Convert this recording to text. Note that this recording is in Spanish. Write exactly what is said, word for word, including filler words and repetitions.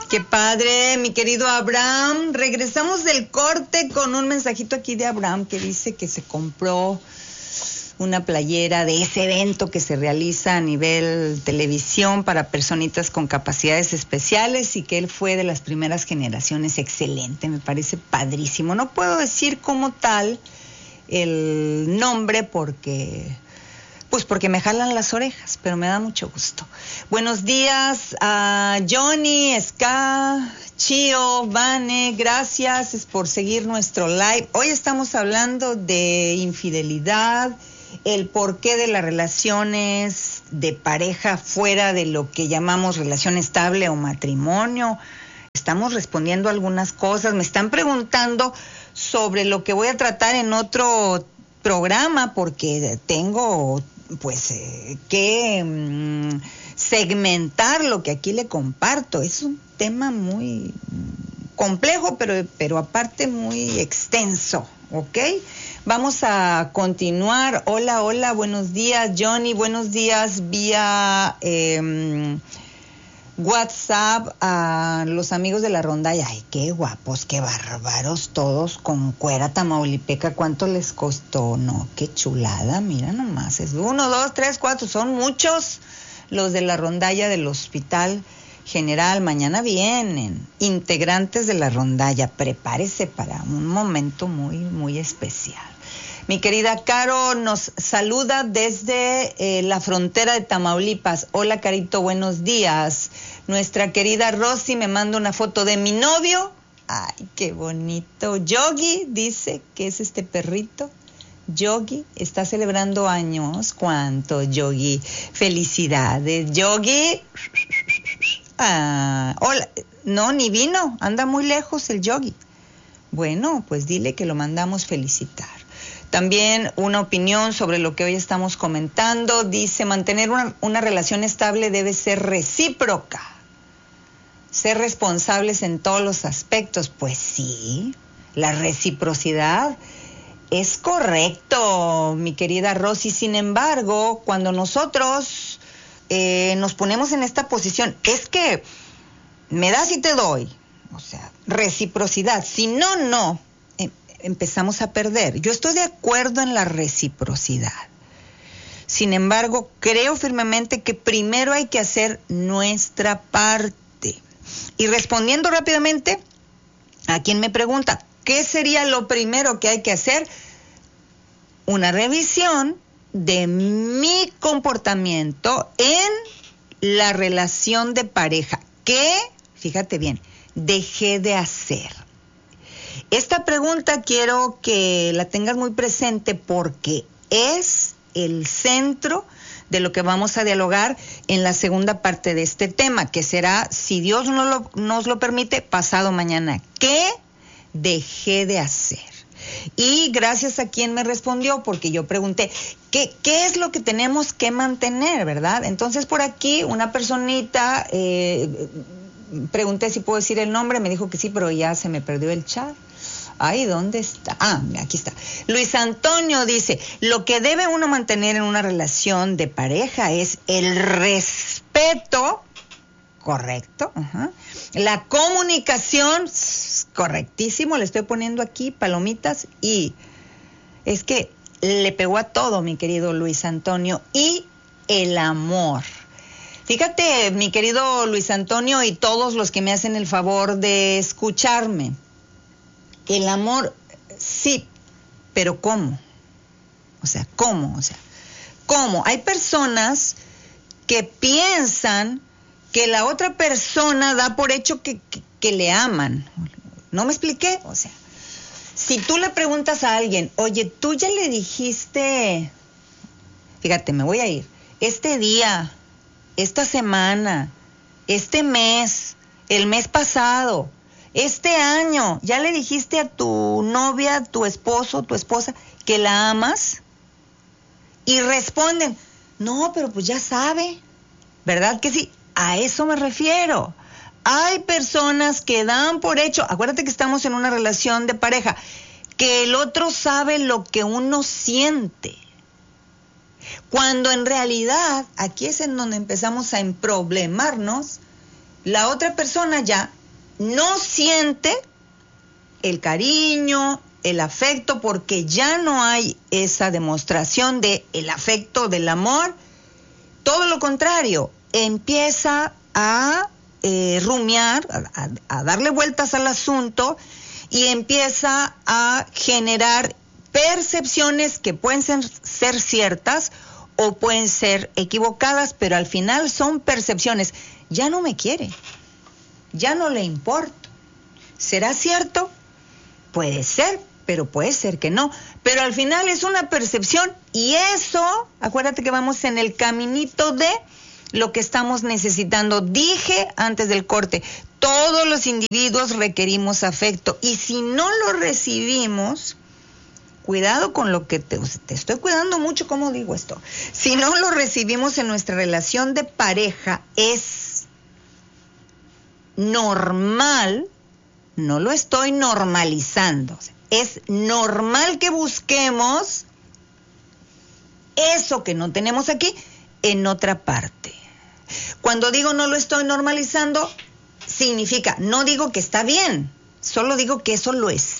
Qué padre, mi querido Abraham. Regresamos del corte con un mensajito aquí de Abraham que dice que se compró una playera de ese evento que se realiza a nivel televisión para personitas con capacidades especiales y que él fue de las primeras generaciones. Excelente, me parece padrísimo. No puedo decir como tal el nombre porque... Pues porque me jalan las orejas, pero me da mucho gusto. Buenos días a Johnny, Ska, Chio, Vane, gracias por seguir nuestro live. Hoy estamos hablando de infidelidad, el porqué de las relaciones de pareja fuera de lo que llamamos relación estable o matrimonio. Estamos respondiendo algunas cosas. Me están preguntando sobre lo que voy a tratar en otro programa porque tengo... pues eh, que mm, segmentar lo que aquí le comparto. Es un tema muy complejo, pero, pero aparte muy extenso, ¿ok? Vamos a continuar. Hola, hola, buenos días, Johnny, buenos días vía eh, WhatsApp a los amigos de la rondalla. Ay, qué guapos, qué bárbaros todos con cuera tamaulipeca. ¿Cuánto les costó? No, qué chulada, mira nomás. Es uno, dos, tres, cuatro, son muchos los de la rondalla del Hospital General. Mañana vienen integrantes de la rondalla. Prepárese para un momento muy, muy especial. Mi querida Caro nos saluda desde eh, la frontera de Tamaulipas. Hola, Carito, buenos días. Nuestra querida Rosy me manda una foto de mi novio. Ay, qué bonito. Yogi dice que es este perrito. Yogi está celebrando años. ¿Cuánto, Yogi? Felicidades, Yogi. Ah, hola. No, ni vino. Anda muy lejos el Yogi. Bueno, pues dile que lo mandamos felicitar. También una opinión sobre lo que hoy estamos comentando. Dice, mantener una, una relación estable debe ser recíproca. Ser responsables en todos los aspectos. Pues sí, la reciprocidad es correcto, mi querida Rosy. Sin embargo, cuando nosotros eh, nos ponemos en esta posición, es que me das y te doy. O sea, reciprocidad. Si no, no. Empezamos a perder. Yo estoy de acuerdo en la reciprocidad. Sin embargo, creo firmemente que primero hay que hacer nuestra parte. Y respondiendo rápidamente a quien me pregunta, ¿qué sería lo primero que hay que hacer? Una revisión de mi comportamiento en la relación de pareja. ¿Qué? Fíjate bien, dejé de hacer. Esta pregunta quiero que la tengas muy presente porque es el centro de lo que vamos a dialogar en la segunda parte de este tema, que será, si Dios nos lo, nos lo permite, pasado mañana. ¿Qué dejé de hacer? Y gracias a quien me respondió, porque yo pregunté, ¿qué, qué es lo que tenemos que mantener, verdad? Entonces por aquí una personita, eh, pregunté si puedo decir el nombre, me dijo que sí, pero ya se me perdió el chat. Ay, ¿dónde está? Ah, aquí está. Luis Antonio dice, lo que debe uno mantener en una relación de pareja es el respeto, correcto, uh-huh. La comunicación, correctísimo, le estoy poniendo aquí palomitas, y es que le pegó a todo, mi querido Luis Antonio, y el amor. Fíjate, mi querido Luis Antonio, y todos los que me hacen el favor de escucharme, el amor, sí, pero ¿cómo? O sea, ¿cómo? O sea, ¿cómo? Hay personas que piensan que la otra persona da por hecho que, que, que le aman. ¿No me expliqué? O sea, si tú le preguntas a alguien, oye, tú ya le dijiste, fíjate, me voy a ir, este día, esta semana, este mes, el mes pasado, este año, ¿ya le dijiste a tu novia, tu esposo, tu esposa, que la amas? Y responden, no, pero pues ya sabe, ¿verdad que sí? A eso me refiero. Hay personas que dan por hecho, acuérdate que estamos en una relación de pareja, que el otro sabe lo que uno siente. Cuando en realidad, aquí es en donde empezamos a emproblemarnos, la otra persona ya no siente el cariño, el afecto, porque ya no hay esa demostración de el afecto, del amor. Todo lo contrario, empieza a eh, rumiar, a, a darle vueltas al asunto y empieza a generar percepciones que pueden ser, ser ciertas o pueden ser equivocadas, pero al final son percepciones. Ya no me quiere, ya no le importo. ¿Será cierto? Puede ser, pero puede ser que no. Pero al final es una percepción y eso, acuérdate que vamos en el caminito de lo que estamos necesitando. Dije antes del corte, todos los individuos requerimos afecto y si no lo recibimos, cuidado con lo que te, te estoy cuidando mucho, ¿cómo digo esto? Si no lo recibimos en nuestra relación de pareja, es normal, no lo estoy normalizando, es normal que busquemos eso que no tenemos aquí en otra parte. Cuando digo no lo estoy normalizando, significa, no digo que está bien, solo digo que eso lo es